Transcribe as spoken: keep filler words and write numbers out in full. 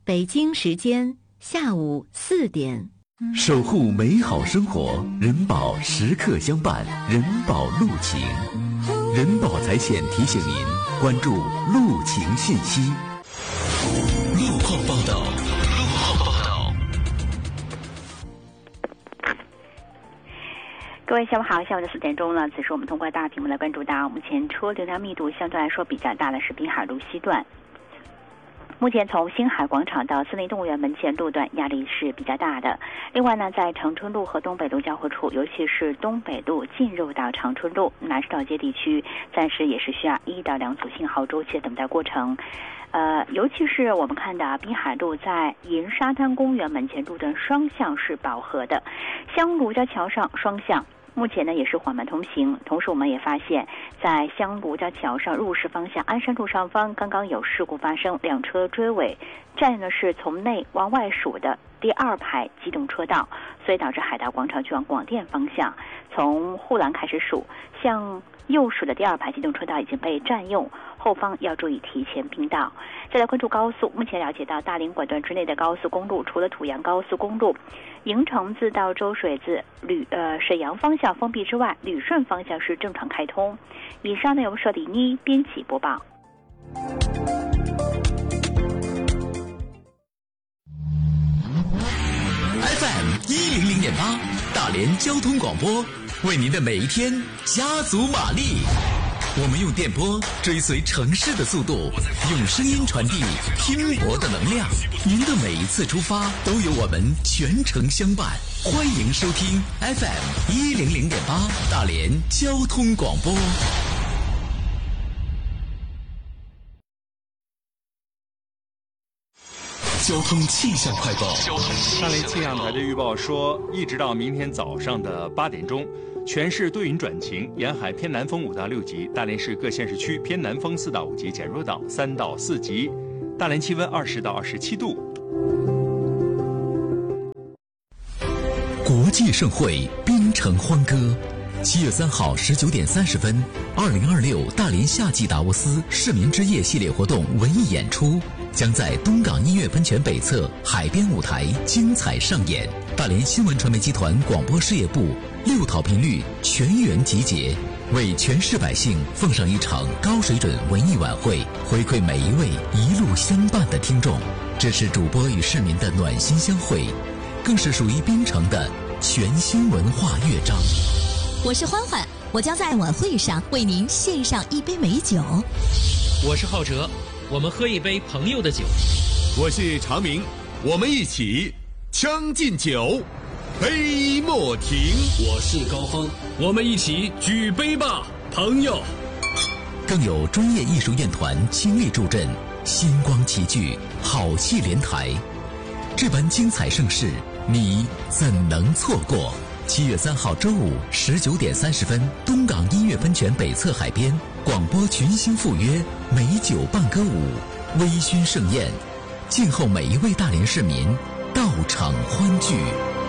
北京时间下午四点。 守护美好生活，人保时刻相伴，人保路情。人保财险提醒您关注路情信息。路况报道，路况报道。 各位下午好，下午的四点钟了，此时我们通过大屏幕来关注到，目前车流量密度相对来说比较大的是滨海路西段。目前从星海广场到森林动物园门前路段压力是比较大的。另外呢，在长春路和东北路交汇处，尤其是东北路进入到长春路南市道街地区，暂时也是需要一到两组信号周期的等待过程。呃，尤其是我们看到滨海路在银沙滩公园门前路段双向是饱和的，香炉交桥上双向目前呢也是缓慢通行。同时我们也发现，在香炉交桥上入市方向鞍山路上方刚刚有事故发生，两车追尾，占的是从内往外数的第二排机动车道，所以导致海达广场去往广电方向，从护栏开始数，向右数的第二排机动车道已经被占用，后方要注意提前并道。再来关注高速，目前了解到大林管段之内的高速公路，除了土阳高速公路营城自到周水子旅呃沈阳方向封闭之外，旅顺方向是正常开通。以上呢由舍里妮编辑播报。 F M 一零零点八，大连交通广播，为您的每一天加足马力。我们用电波追随城市的速度，用声音传递拼搏的能量。您的每一次出发都有我们全程相伴。欢迎收听 F M 一零零点八大连交通广播。交通气象快报。 大连气象台的预报说，一直到明天早上的八点钟，全市多云转晴，沿海偏南风五到六级，大连市各县市区偏南风四到五级，减弱到三到四级。大连气温二十到二十七度。 国际盛会，冰城欢歌。七月三号十九点三十分，二零二六大连夏季达沃斯市民之夜系列活动文艺演出将在东港音乐喷泉北侧海边舞台精彩上演。大连新闻传媒集团广播事业部六套频率全员集结，为全市百姓奉上一场高水准文艺晚会，回馈每一位一路相伴的听众。这是主播与市民的暖心相会，更是属于冰城的全新文化乐章。 我是欢欢，我将在晚会上为您献上一杯美酒。 我是浩哲，我们喝一杯朋友的酒。 我是常明，我们一起将进酒，杯莫停。 我是高峰，我们一起举杯吧，朋友。 更有专业艺术院团倾力助阵，星光齐聚，好戏连台。这般精彩盛事，你怎能错过？七月三号周五十九点三十分，东港音乐喷泉北侧海边，广播群星赴约，美酒伴歌舞，微醺盛宴，静候每一位大连市民到场欢聚。